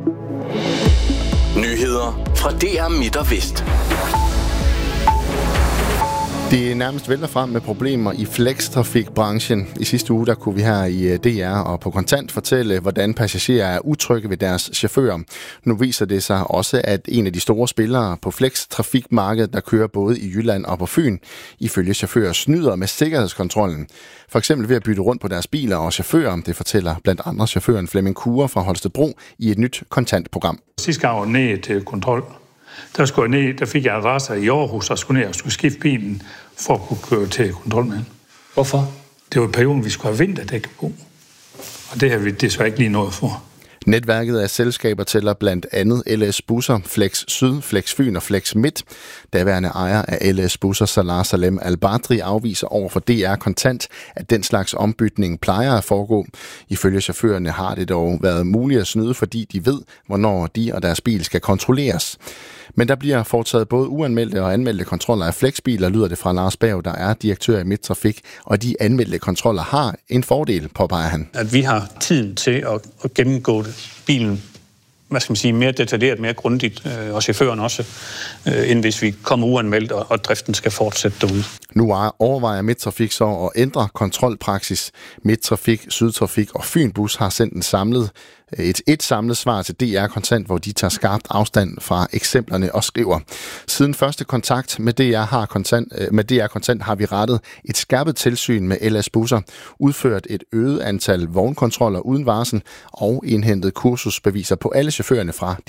Nyheder fra DR Midt og Vest. Det er nærmest vælter frem med problemer i flextrafikbranchen. I sidste uge der kunne vi her i DR og på Kontant fortælle, hvordan passagerer er utrygge ved deres chauffører. Nu viser det sig også, at en af de store spillere på flextrafikmarkedet, der kører både i Jylland og på Fyn, ifølge chauffører snyder med sikkerhedskontrollen. For eksempel ved at bytte rundt på deres biler og chauffører. Det fortæller blandt andre chaufføren Flemming Kure fra Holstebro i et nyt kontantprogram. Sidste gang var jeg ned til kontrol. Der skulle jeg ned, der fik jeg adresser i Aarhus og skulle ned og skulle skifte bilen for at kunne køre til kontrol med den. Hvorfor? Det var perioden, vi skulle have vinterdæk på. Og det har vi desværre ikke lige noget for. Netværket af selskaber tæller blandt andet LS Busser, Flex Syd, Flex Fyn og Flex Midt. Daværende ejer af LS Busser, Salah Salem Al-Badri, afviser over for DR Kontant, at den slags ombytning plejer at foregå. Ifølge chaufførerne har det dog været muligt at snyde, fordi de ved, hvornår de og deres bil skal kontrolleres. Men der bliver foretaget både uanmeldte og anmeldte kontroller af flexbiler, lyder det fra Lars Berg, der er direktør i Midttrafik, og de anmeldte kontroller har en fordel, påpeger han. At vi har tiden til at gennemgå bilen, mere detaljeret, mere grundigt, og chaufføren også, end hvis vi kommer uanmeldt, og driften skal fortsætte derude. Nu overvejer Midttrafik så at ændre kontrolpraksis. Midttrafik, Sydtrafik og Fynbus har sendt et samlet svar til DR Kontant, hvor de tager skarpt afstand fra eksemplerne og skriver: Siden første kontakt med DR Kontant har vi rettet et skærpet tilsyn med LS Busser, udført et øget antal vognkontroller uden varsel og indhentet kursusbeviser på alle chaufførerne fra